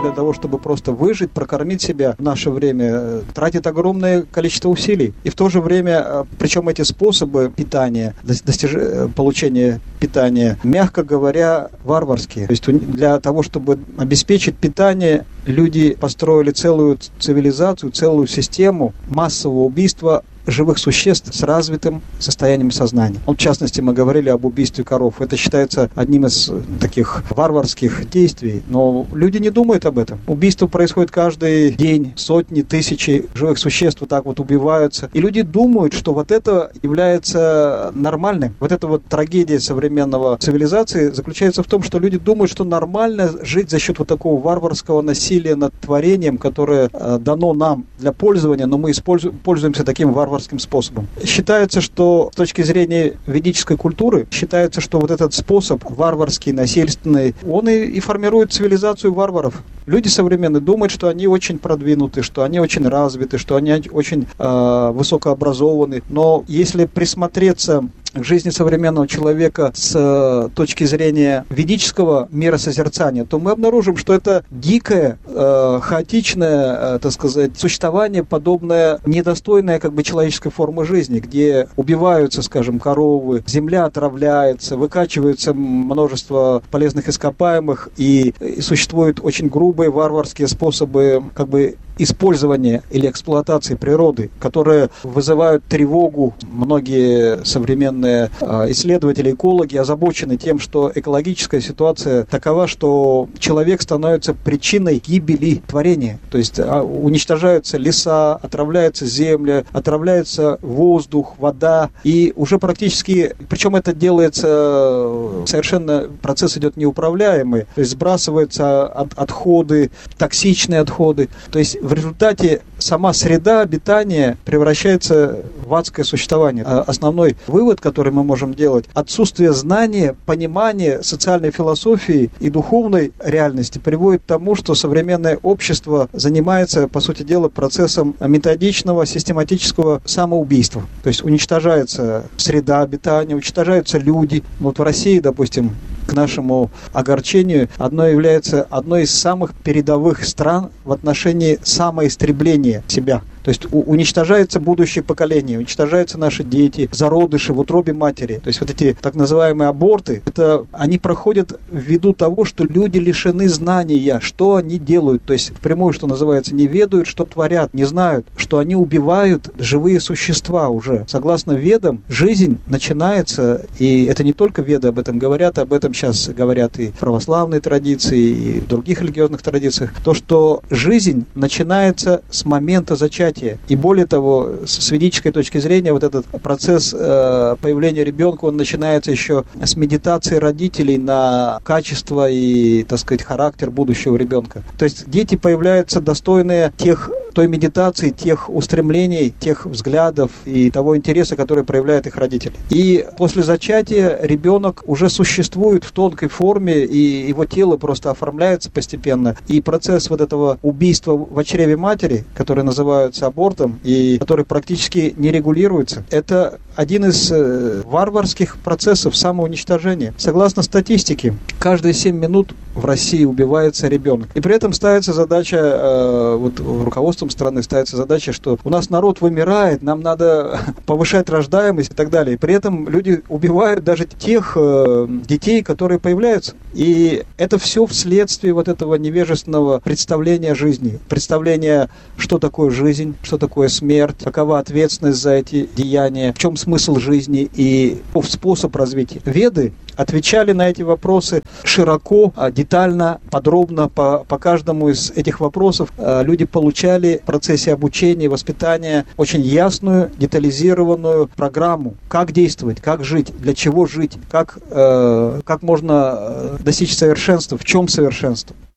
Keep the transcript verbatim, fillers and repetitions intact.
для того, чтобы просто выжить, прокормить себя в наше время, тратит огромное количество усилий. И в то же время, причем эти способы питания, достиж... получения питания, мягко говоря, варварские. То есть для того, чтобы обеспечить питание, люди построили целую цивилизацию, целую систему массового убийства живых существ с развитым состоянием сознания. Вот, в частности, мы говорили об убийстве коров. Это считается одним из таких варварских действий, но люди не думают об этом. Убийство происходит каждый день, сотни, тысячи живых существ вот так вот убиваются. И люди думают, что вот это является нормальным. Вот эта вот трагедия современного цивилизации заключается в том, что люди думают, что нормально жить за счет вот такого варварского насилия над творением, которое э, дано нам для пользования, но мы используем, пользуемся таким варварским способом. Считается, что с точки зрения ведической культуры, считается, что вот этот способ варварский, насильственный, он и, и формирует цивилизацию варваров. Люди современные думают, что они очень продвинуты, что они очень развиты, что они очень э, высокообразованы. Но если присмотреться к жизни современного человека с э, точки зрения ведического миросозерцания, то мы обнаружим, что это дикое, э, хаотичное, э, так сказать, существование, подобное недостойное как бы человеческой формы жизни, где убиваются, скажем, коровы, земля отравляется, выкачивается множество полезных ископаемых, и, и существуют очень грубые варварские способы как бы использования или эксплуатации природы, которые вызывают тревогу. Многие современные исследователи, экологи озабочены тем, что экологическая ситуация такова, что человек становится причиной гибели творения. То есть уничтожаются леса, отравляется земля, отравляется воздух, вода, и уже практически, причем это делается совершенно, процесс идет неуправляемый, то есть сбрасываются от, отходы, токсичные отходы, то есть в результате сама среда обитания превращается в адское существование. А основной вывод, который мы можем делать, отсутствие знания, понимания социальной философии и духовной реальности приводит к тому, что современное общество занимается, по сути дела, процессом методичного, систематического самоубийства. То есть уничтожается среда обитания, уничтожаются люди. Вот в России, допустим, к нашему огорчению, одно является одной из самых передовых стран в отношении самоистребления себя. То есть у, уничтожается будущее поколение, уничтожаются наши дети, зародыши в утробе матери. То есть вот эти так называемые аборты, это они проходят ввиду того, что люди лишены знания, что они делают. То есть впрямую, что называется, не ведают, что творят, не знают, что они убивают живые существа уже. Согласно ведам, жизнь начинается, и это не только веды об этом говорят, об этом сейчас говорят и православные традиции, и в других религиозных традициях, то, что жизнь начинается с момента зачатия. И более того, с ведической точки зрения, вот этот процесс э, появления ребенка, он начинается еще с медитации родителей на качество и, так сказать, характер будущего ребенка. То есть дети появляются достойные тех, той медитации, тех устремлений, тех взглядов и того интереса, который проявляют их родители. И после зачатия ребенок уже существует в тонкой форме, и его тело просто оформляется постепенно. И процесс вот этого убийства в чреве матери, который называется абортом, и который практически не регулируется, это один из э, варварских процессов самоуничтожения. Согласно статистике, каждые семь минут в России убивается ребенок. И при этом ставится задача, э, вот руководством страны ставится задача, что у нас народ вымирает, нам надо повышать рождаемость и так далее. И при этом люди убивают даже тех э, детей, которые появляются. И это все вследствие вот этого невежественного представления жизни, представления, что такое жизнь, что такое смерть, какова ответственность за эти деяния, в чем смысл жизни и способ развития. Веды отвечали на эти вопросы широко, детально, подробно. По, по каждому из этих вопросов люди получали в процессе обучения, воспитания очень ясную, детализированную программу, как действовать, как жить, для чего жить, как, э, как можно достичь совершенства, в чем совершенство.